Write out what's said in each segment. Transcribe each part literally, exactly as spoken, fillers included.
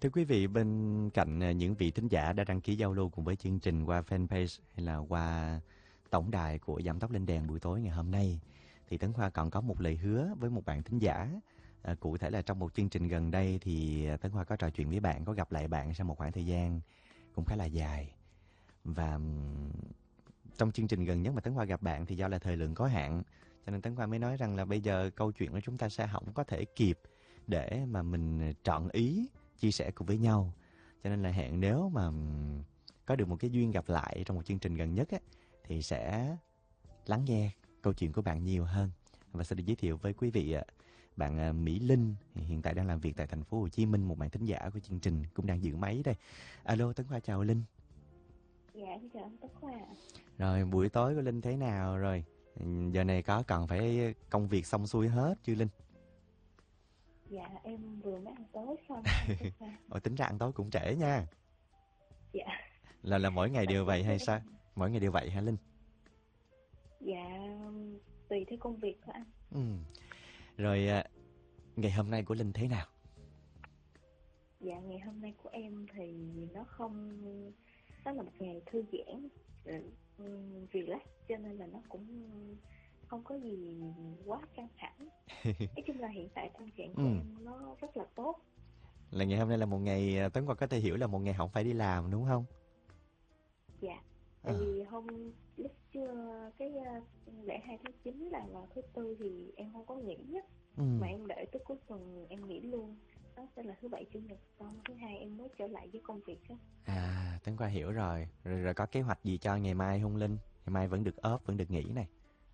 thưa quý vị, bên cạnh à, những vị thính giả đã đăng ký giao lưu cùng với chương trình qua fanpage hay là qua tổng đài của Giảm Tốc Lên Đèn buổi tối ngày hôm nay, thì Tấn Khoa còn có một lời hứa với một bạn thính giả. À, cụ thể là trong một chương trình gần đây thì Tấn Khoa có trò chuyện với bạn, có gặp lại bạn sau một khoảng thời gian cũng khá là dài. Và ừm, trong chương trình gần nhất mà Tấn Khoa gặp bạn thì do là thời lượng có hạn, cho nên Tấn Khoa mới nói rằng là bây giờ câu chuyện của chúng ta sẽ không có thể kịp để mà mình trọn ý chia sẻ cùng với nhau. Cho nên là hẹn nếu mà ừm, có được một cái duyên gặp lại trong một chương trình gần nhất á, thì sẽ lắng nghe câu chuyện của bạn nhiều hơn. Và sẽ được giới thiệu với quý vị ạ, bạn à, Mỹ Linh hiện tại đang làm việc tại thành phố Hồ Chí Minh, một bạn thính giả của chương trình cũng đang giữ máy đây. Alo, Tấn Khoa chào Linh. Dạ em chào anh Tất Khoa. Rồi buổi tối của Linh thế nào rồi? Ừ, giờ này có cần phải công việc xong xuôi hết chưa Linh? Dạ em vừa mới ăn tối xong anh Tất Khoa. Ồ, tính ra ăn tối cũng trễ nha. Dạ Là là mỗi ngày tại đều vì vậy cái hay sao? Mỗi ngày đều vậy hả Linh? dạ tùy theo công việc thôi anh. Ừ. Rồi à, ngày hôm nay của Linh thế nào? Dạ ngày hôm nay của em thì nó không, nó là một ngày thư giãn, um, relax, cho nên là nó cũng không có gì quá căng thẳng. Nói chung là hiện tại tâm trạng của Ừ. em nó rất là tốt. Là ngày hôm nay là một ngày à, Tấn Khoa có thể hiểu là một ngày không phải đi làm đúng không? Dạ tại À. vì hôm lúc chưa cái uh, lễ hai tháng chín là vào thứ tư thì em không có nghỉ á, Ừ. mà em để tới cuối tuần em nghỉ luôn. Đó sẽ là thứ bảy chủ nhật, xong thứ hai em mới trở lại với công việc á. À, Tấn Khoa hiểu rồi. Rồi rồi có kế hoạch gì cho ngày mai không Linh? Ngày mai vẫn được off, vẫn được nghỉ này.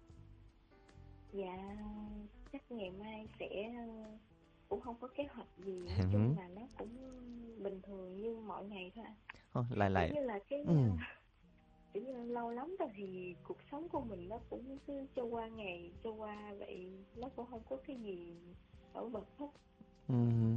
Dạ chắc ngày mai sẽ uh, cũng không có kế hoạch gì, nói chung Ừ. là nó cũng bình thường như mọi ngày thôi ạ. Thôi, lại Kiểu lại. như là cái Ừ. uh, kiểu như lâu lắm rồi thì cuộc sống của mình nó cũng cứ trôi qua ngày trôi qua vậy, nó cũng không có cái gì nổi bật hết. Ừ.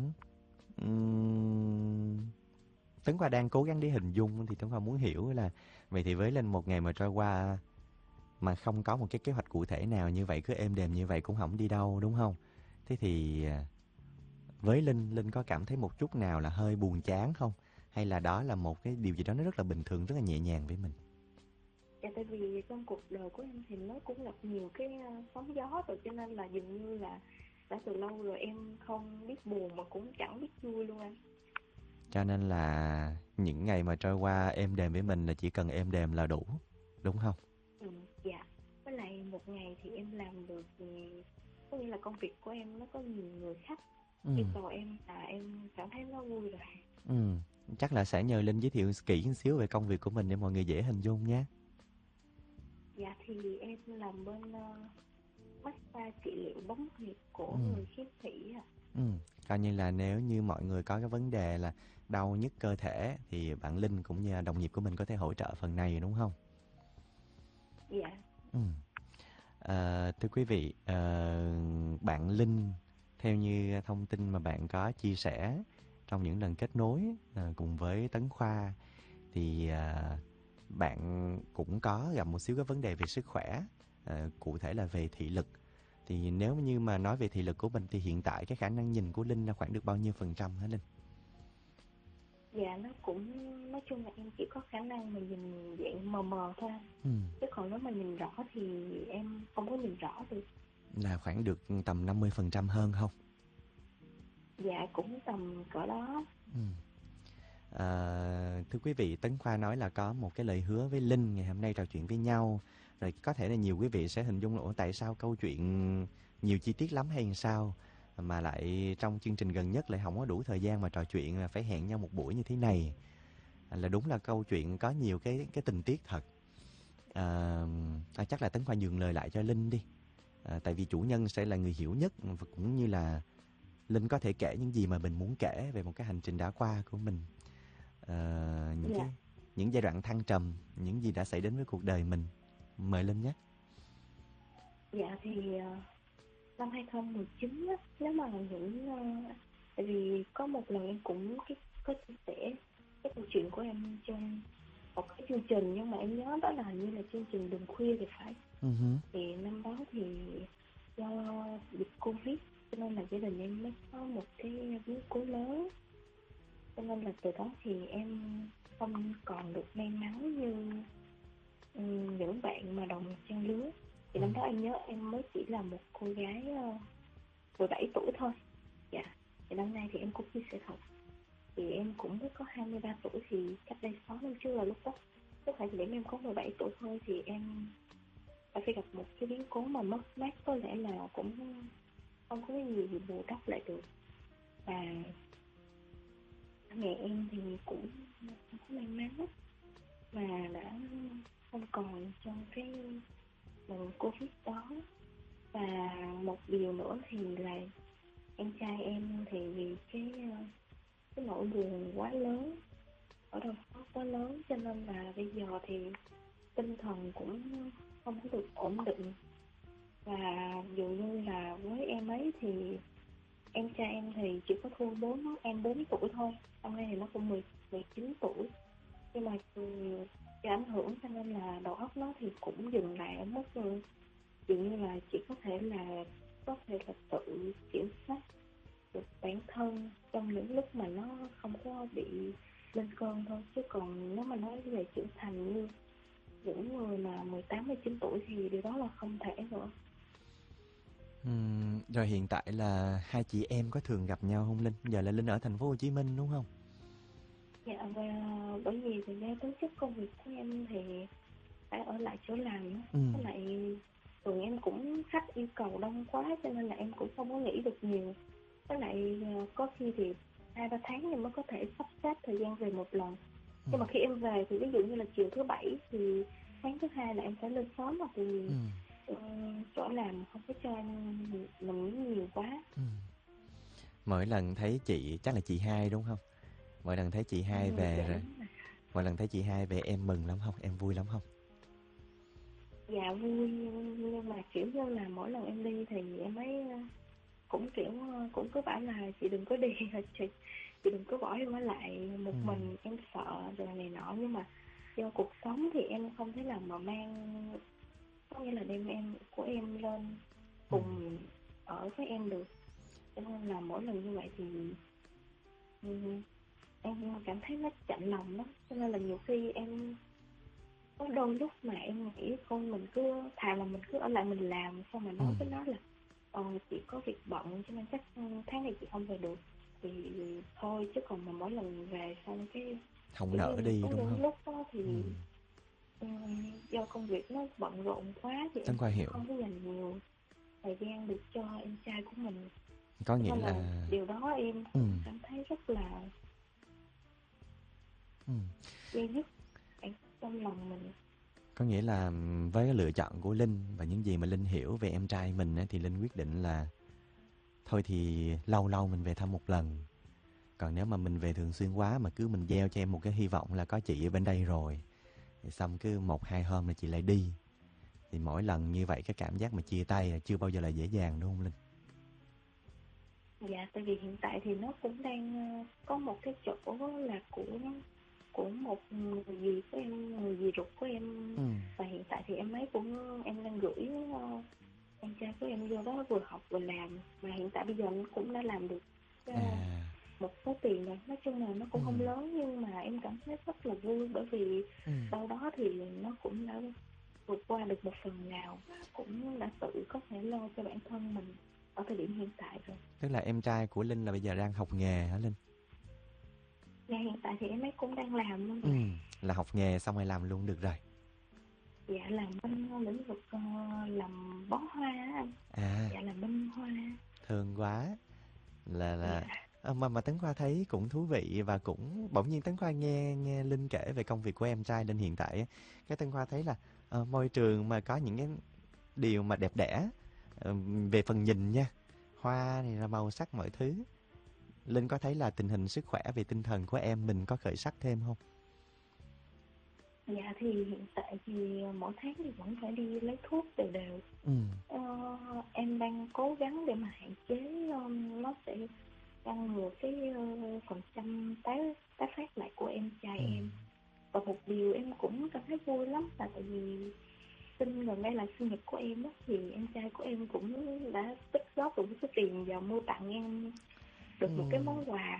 Ừm, Tấn Khoa đang cố gắng để hình dung thì Tấn Khoa muốn hiểu là vậy thì với Linh một ngày mà trôi qua mà không có một cái kế hoạch cụ thể nào như vậy, cứ êm đềm như vậy cũng không đi đâu đúng không? Thế thì à, với Linh, Linh có cảm thấy một chút nào là hơi buồn chán không? Hay là đó là một cái điều gì đó nó rất là bình thường, rất là nhẹ nhàng với mình? Dạ tại vì trong cuộc đời của em thì nó cũng gặp nhiều cái uh, sóng gió rồi, cho nên là dường như là đã từ lâu rồi em không biết buồn mà cũng chẳng biết vui luôn anh. Cho nên là những ngày mà trôi qua êm đềm với mình là chỉ cần êm đềm là đủ, đúng không? Ừ, dạ. Với lại một ngày thì em làm được, ừ, có nghĩa là công việc của em nó có nhiều người khách yêu Ừm, cầu em là em cảm thấy nó vui rồi. ừm, chắc là sẽ nhờ Linh giới thiệu kỹ một xíu về công việc của mình để mọi người dễ hình dung nhé. Dạ thì em làm bên uh, massage trị liệu bóng huyệt của Ừm, người khiếm thị ạ. ừm, coi như là nếu như mọi người có cái vấn đề là đau nhức cơ thể thì bạn Linh cũng như là đồng nghiệp của mình có thể hỗ trợ phần này, đúng không? Dạ. Ừm. Ờ, thưa quý vị, ờ, bạn Linh, theo như thông tin mà bạn có chia sẻ trong những lần kết nối ờ, cùng với Tấn Khoa thì à, bạn cũng có gặp một xíu cái vấn đề về sức khỏe, ờ, cụ thể là về thị lực. Thì nếu như mà nói về thị lực của mình thì hiện tại cái khả năng nhìn của Linh là khoảng được bao nhiêu phần trăm hả Linh? Dạ nó cũng, nói chung là em chỉ có khả năng mà nhìn dạng mờ mờ thôi anh. Ừ, Chứ còn nếu mà nhìn rõ thì em không có nhìn rõ được. là khoảng được tầm năm mươi phần trăm hơn không? Dạ cũng tầm cỡ đó. Ừ. Ờ, thưa quý vị, Tấn Khoa nói là có một cái lời hứa với Linh ngày hôm nay trò chuyện với nhau. Rồi có thể là nhiều quý vị sẽ hình dung là ủa tại sao câu chuyện nhiều chi tiết lắm hay sao mà lại trong chương trình gần nhất lại không có đủ thời gian mà trò chuyện, là phải hẹn nhau một buổi như thế này. À, là đúng là câu chuyện có nhiều cái cái tình tiết thật. À, à, chắc là Tấn Khoa nhường lời lại cho Linh đi. À, tại vì chủ nhân sẽ là người hiểu nhất và cũng như là Linh có thể kể những gì mà mình muốn kể về một cái hành trình đã qua của mình. Ờ, những Dạ. cái những giai đoạn thăng trầm, những gì đã xảy đến với cuộc đời mình. Mời Linh nhé. Dạ thì ờ, năm hai không một chín á, nếu mà những ờ, tại vì có một lần em cũng cái có chia sẻ cái câu chuyện của em trong một cái chương trình, nhưng mà em nhớ đó là hình như là chương trình Đường Khuya thì phải. Uh-huh. Thì năm đó thì do dịch Covid cho nên là gia đình em mới có một cái biến cố lớn. cho nên là từ đó thì em không còn được may mắn như ừm, những bạn mà đồng trang lứa. Thì Ừ. năm đó em nhớ em mới chỉ là một cô gái uh, mười bảy tuổi thôi. Dạ. Thì năm nay thì em cũng chia sẻ thật, thì em cũng mới có hai mươi ba tuổi, thì cách đây sáu năm trước là lúc đó, lúc thời điểm em có mười bảy tuổi thôi, thì em đã phải gặp một cái biến cố mà mất mát có lẽ là cũng không có cái gì bù đắp lại được. Và mẹ em thì cũng không có may mắn và đã không còn trong cái lần Covid đó. Và một điều nữa thì là em trai em thì vì cái cái nỗi buồn quá lớn, ở đâu đó quá lớn, cho nên là bây giờ thì tinh thần cũng không có được ổn định. Và dù như là với em ấy thì em trai em thì chỉ có thua bốn em bốn tuổi thôi, năm nay thì nó cũng mười mười chín tuổi, nhưng mà cái ảnh hưởng cho nên là đầu óc nó thì cũng dừng lại ở mức dường như là chỉ có thể là có thể là tự kiểm soát được bản thân trong những lúc mà nó không có bị lên cơn thôi, chứ còn nếu mà nói về trưởng thành như những người mà mười tám, mười chín tuổi thì điều đó là không thể nữa. Ừm, rồi hiện tại là hai chị em có thường gặp nhau không Linh? Giờ là Linh ở thành phố Hồ Chí Minh đúng không? Dạ, và bởi vì thì ra tính chất công việc của em thì phải ở lại chỗ làm á. Ừ. Với lại thường em cũng khách yêu cầu đông quá, cho nên là em cũng không có nghĩ được nhiều. Với lại ờ, có khi thì hai ba tháng em mới có thể sắp xếp thời gian về một lần. Ừ. Nhưng mà khi em về thì ví dụ như là chiều thứ bảy thì sáng thứ hai là em phải lên sớm, hoặc thì Ừ. ừ, chỗ làm không có cho em mình nghĩ nhiều quá. Ừ. Mỗi lần thấy chị, chắc là chị hai đúng không? Mỗi lần thấy chị Ừ, hai về dạ rồi, đúng rồi. mỗi lần thấy chị hai về em mừng lắm không? Em vui lắm không? Dạ vui, nhưng mà kiểu như là mỗi lần em đi thì em ấy ờ, cũng kiểu ờ, cũng cứ bảo là chị đừng có đi chị chị đừng có bỏ em ở lại một Ừ. mình, em sợ rồi này nọ. Nhưng mà do cuộc sống thì em không thể nào mà mang, có nghĩa là đem em của em lên Ừ. cùng ở với em được, cho nên là mỗi lần như vậy thì ừ, em cảm thấy nó chạnh lòng lắm. Cho nên là nhiều khi em có đôi lúc mà em nghĩ con mình cứ thà là mình cứ ở lại mình làm, xong rồi Ừ. nói với nó là ờ chị có việc bận cho nên chắc tháng này chị không về được, thì thôi. Chứ còn mà mỗi lần về xong cái Không kiểu như nỡ là đi có đúng không? những lúc đó thì Ừ. um, do công việc nó bận rộn quá thì Tân em Khoa cũng hiểu. không có dành nhiều thời gian được cho em trai của mình. Có Cho nghĩa nên là là điều đó em ừ. cũng cảm thấy rất là Ừ. dây dứt trong lòng mình. Có nghĩa là với cái lựa chọn của Linh và những gì mà Linh hiểu về em trai mình á, thì Linh quyết định là thôi thì lâu lâu mình về thăm một lần. Còn nếu mà mình về thường xuyên quá mà cứ mình gieo cho em một cái hy vọng là có chị ở bên đây rồi, thì xong cứ một hai hôm là chị lại đi. Thì mỗi lần như vậy cái cảm giác mà chia tay là chưa bao giờ là dễ dàng đúng không Linh? Dạ, tại vì hiện tại thì nó cũng đang ờ, có một cái chỗ là của của một người dì của em, người dì ruột của em. Ừ. Và hiện tại thì em ấy cũng em đang gửi ờ, em trai của em vô đó vừa học vừa làm. Và hiện tại bây giờ nó cũng đã làm được ờ, À. một số tiền rồi. Nói chung là nó Ừ. cũng không lớn, nhưng mà em cảm thấy rất là vui, bởi vì Ừ. đâu đó thì nó cũng đã vượt qua được một phần nào và cũng đã tự có thể lo cho bản thân mình ở thời điểm hiện tại rồi. Tức là em trai của Linh là bây giờ đang học nghề hả Linh? Dạ, hiện tại thì em ấy cũng đang làm luôn Ừ. rồi. Là học nghề xong rồi làm luôn được rồi. Dạ, làm bên ờ, lĩnh vực ờ, làm bó hoa á anh. À, Dạ, làm bên hoa. thương quá. Là là Dạ. à, mà mà Tấn Khoa thấy cũng thú vị và cũng bỗng nhiên Tấn Khoa nghe nghe Linh kể về công việc của em trai Linh hiện tại á, cái Tấn Khoa thấy là ờ, môi trường mà có những cái điều mà đẹp đẽ ờ, về phần nhìn nha, hoa này là màu sắc mọi thứ. Linh có thấy là tình hình sức khỏe về tinh thần của em mình có khởi sắc thêm không? Dạ, thì hiện tại thì ờ, mỗi tháng thì vẫn phải đi lấy thuốc đều đều. Ừ. Ờ, em đang cố gắng để mà hạn chế ờ, nó sẽ ngăn ngừa cái ờ, phần trăm tái tái phát lại của em trai Ừ. em. Và một điều em cũng cảm thấy vui lắm là tại vì sinh gần đây là sinh nhật của em á, thì em trai của em cũng đã tích góp được một số tiền và mua tặng em Ừ. được một cái món quà.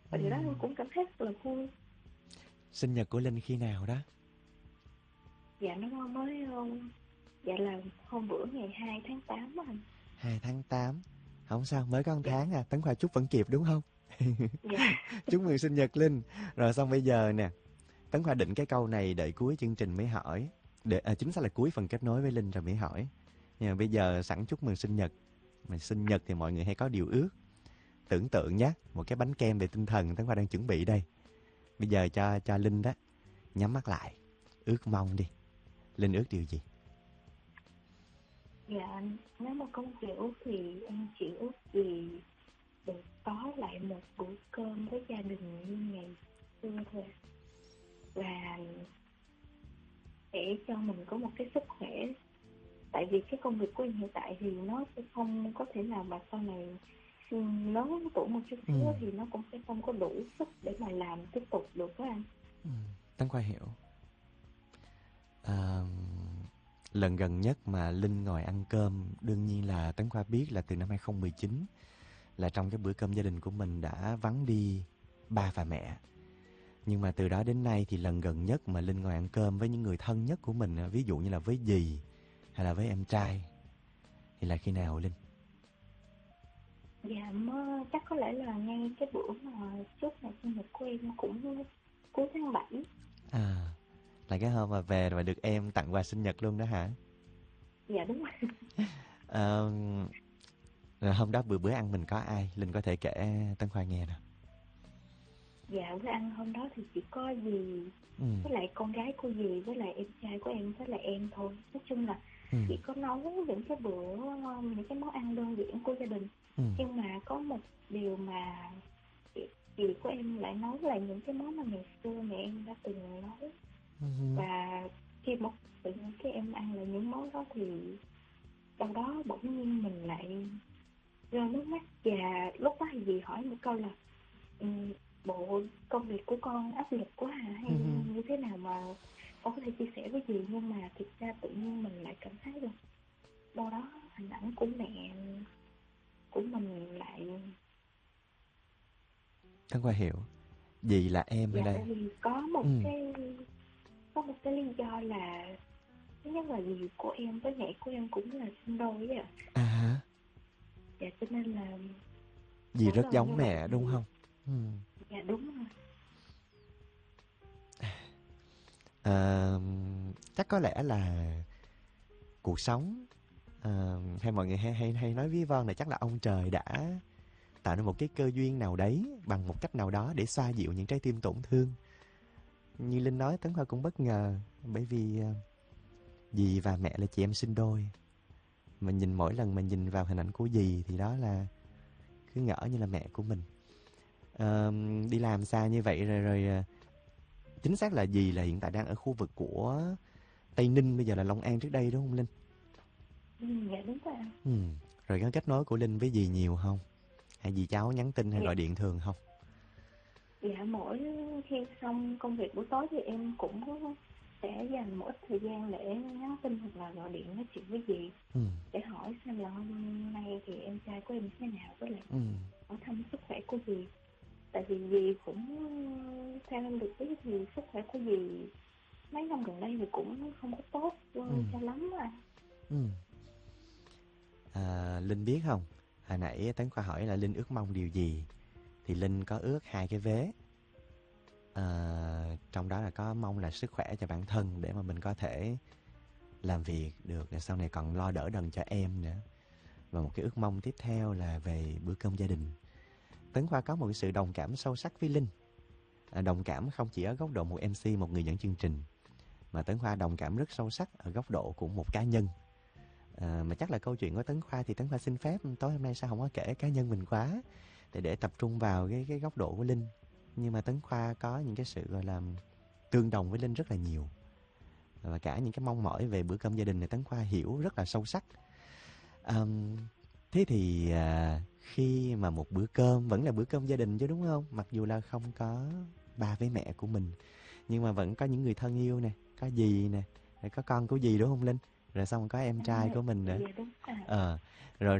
và điều đó em Ừm. cũng cảm thấy rất là vui. Sinh nhật của Linh khi nào đó? Dạ nó mới um, dạ là hôm bữa ngày hai tháng tám á anh. hai tháng tám. Không sao, mới có một Dạ. tháng à, Tấn Khoa chúc vẫn kịp đúng không? Dạ. Chúc mừng sinh nhật Linh. Rồi xong bây giờ nè, Tấn Khoa định cái câu này đợi cuối chương trình mới hỏi. Để, à, chính xác là cuối phần kết nối với Linh rồi mới hỏi. Nhưng mà bây giờ sẵn chúc mừng sinh nhật. Mà sinh nhật thì mọi người hay có điều ước. Tưởng tượng nhé, một cái bánh kem về tinh thần Tấn Khoa đang chuẩn bị đây. Bây giờ cho cho Linh đó, nhắm mắt lại, ước mong đi. Linh ước điều gì? Dạ nếu mà có một điều ước thì em chỉ ước gì được có lại một bữa cơm với gia đình như ngày xưa thôi. Và để cho mình có một cái sức khỏe. Tại vì cái công việc của em hiện tại thì nó sẽ không có thể nào mà sau này ừ, lớn tuổi một chút Ừ. xíu thì nó cũng sẽ không có đủ sức để mà làm tiếp tục được đó anh. Ừ. Tấn Khoa hiểu. À, lần gần nhất mà Linh ngồi ăn cơm, đương nhiên là Tấn Khoa biết là từ năm hai không một chín, là trong cái bữa cơm gia đình của mình đã vắng đi ba và mẹ. Nhưng mà từ đó đến nay thì lần gần nhất mà Linh ngồi ăn cơm với những người thân nhất của mình, ví dụ như là với dì hay là với em trai, thì là khi nào Linh? Dạ mơ chắc có lẽ là ngay cái bữa mà trước ngày sinh nhật của em cũng cuối tháng bảy. À, là cái hôm mà về và được em tặng quà sinh nhật luôn đó hả? Dạ đúng rồi. À, rồi hôm đó bữa bữa ăn mình có ai? Linh có thể kể Tấn Khoa nghe nào. Dạ bữa ăn hôm đó thì chỉ có dì Ừ. với lại con gái của dì với lại em trai của em với lại em thôi. Nói chung là Ừ. chỉ có nấu những cái bữa những cái món ăn đơn giản của gia đình. Ừ. Nhưng mà có một điều mà chị, chị của em lại nấu là những cái món mà ngày xưa mẹ em đã từng nấu. Ừ. Và khi một tự nhiên cái em ăn lại những món đó thì đâu đó bỗng nhiên mình lại rơi nước mắt. Và lúc đó thì dì hỏi một câu là um, bộ công việc của con áp lực quá hả hay Ừ. như thế nào mà con có thể chia sẻ với dì. Nhưng mà thực ra tự nhiên mình lại cảm thấy được đâu đó hình ảnh của mẹ của mình lại. Tấn Khoa hiểu. Dì là em hay Dạ là... tại vì có một Ừ. cái có một cái lý do là thứ nhất là dì của em với mẹ của em cũng là sinh đôi á. À hả? Dạ cho nên là Dì mỗi rất lần giống như vậy mẹ đúng thì không? Ừ. dạ đúng rồi. À, chắc có lẽ là cuộc sống, à, hay mọi người hay hay hay nói ví von là chắc là ông trời đã tạo nên một cái cơ duyên nào đấy bằng một cách nào đó để xoa dịu những trái tim tổn thương. Như Linh nói, Tấn Khoa cũng bất ngờ bởi vì uh, dì và mẹ là chị em sinh đôi. Mà nhìn mỗi lần mà nhìn vào hình ảnh của dì thì đó là cứ ngỡ như là mẹ của mình. Uh, đi làm xa như vậy rồi rồi uh, chính xác là dì là hiện tại đang ở khu vực của Tây Ninh, bây giờ là Long An trước đây đúng không Linh? Ừ, dạ đúng rồi anh. Ừ. Rồi có kết nối của Linh với dì nhiều không? Hay dì cháu nhắn tin hay Dạ, gọi điện thường không? dạ mỗi khi xong công việc buổi tối thì em cũng sẽ dành một ít thời gian để nhắn tin hoặc là gọi điện nói chuyện với dì Ừ. để hỏi xem là hôm nay thì em trai của em thế nào, với lại Ừ. hỏi thăm sức khỏe của dì. Tại vì dì cũng theo em được biết thì sức khỏe của dì mấy năm gần đây thì cũng không có tốt Ừ. cho lắm à. Ừ. À, Linh biết không? Hồi nãy Tấn Khoa hỏi là Linh ước mong điều gì, thì Linh có ước hai cái vế. À, trong đó là có mong là sức khỏe cho bản thân để mà mình có thể làm việc được, rồi sau này còn lo đỡ đần cho em nữa. Và một cái ước mong tiếp theo là về bữa cơm gia đình. Tấn Khoa có một cái sự đồng cảm sâu sắc với Linh. À, đồng cảm không chỉ ở góc độ một em xê, một người dẫn chương trình, mà Tấn Khoa đồng cảm rất sâu sắc ở góc độ của một cá nhân. À, mà chắc là câu chuyện của Tấn Khoa thì Tấn Khoa xin phép tối hôm nay sao không có kể cá nhân mình quá, để để tập trung vào cái cái góc độ của Linh. Nhưng mà Tấn Khoa có những cái sự gọi là tương đồng với Linh rất là nhiều, và cả những cái mong mỏi về bữa cơm gia đình này Tấn Khoa hiểu rất là sâu sắc. À, thế thì à, khi mà một bữa cơm vẫn là bữa cơm gia đình chứ đúng không? Mặc dù là không có ba với mẹ của mình, nhưng mà vẫn có những người thân yêu nè, có dì nè, rồi có con của dì đúng không Linh? Rồi xong có em À, trai của mình nữa. dạ đúng à. Ờ, rồi